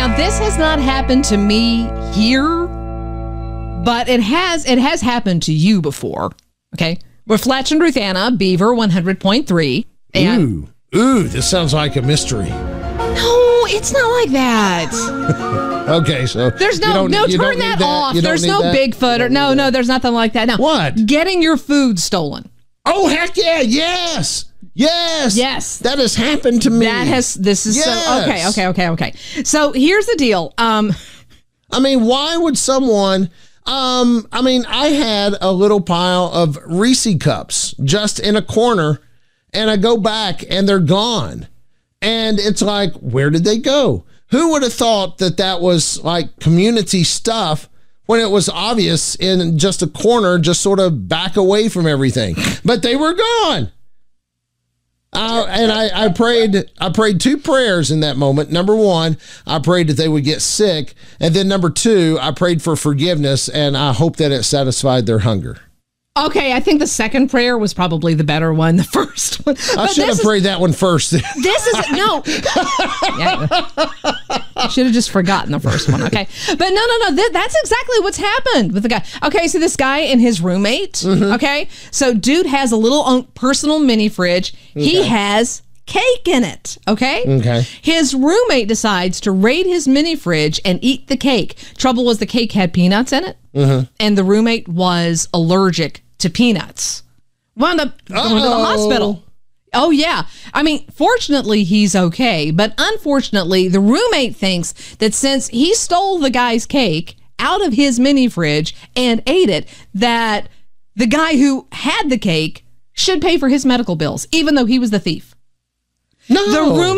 Now, this has not happened to me here, but it has happened to you before. Okay? We're Fletch and Ruth Anna, Beaver 100.3. Ooh, this sounds like a mystery. No, it's not like that. Okay, so there's turn that off. There's no Bigfoot or no, there's nothing like that. No. What? Getting your food stolen. Oh, heck yeah, yes. That has happened to me. Okay. So here's the deal. I mean, why would someone, I had a little pile of Reese cups just in a corner, and I go back and they're gone. And it's like, where did they go? Who would have thought that was like community stuff when it was obvious in just a corner, just sort of back away from everything? But they were gone. And I prayed two prayers in that moment. Number one, I prayed that they would get sick. And then number two, I prayed for forgiveness, and I hope that it satisfied their hunger. Okay, I think the second prayer was probably the better one. The first one. I should have prayed that one first. This is no. I should have just forgotten the first one. Okay, but no. That's exactly what's happened with the guy. Okay, so this guy and his roommate. Mm-hmm. Okay, so dude has a little personal mini fridge. Okay. He has cake in it. Okay. His roommate decides to raid his mini fridge and eat the cake. Trouble was the cake had peanuts in it. Mm-hmm. And the roommate was allergic to peanuts. Wound up going to the hospital. Oh, yeah. I mean, fortunately, he's okay. But unfortunately, the roommate thinks that since he stole the guy's cake out of his mini fridge and ate it, that the guy who had the cake should pay for his medical bills, even though he was the thief. No. The roommate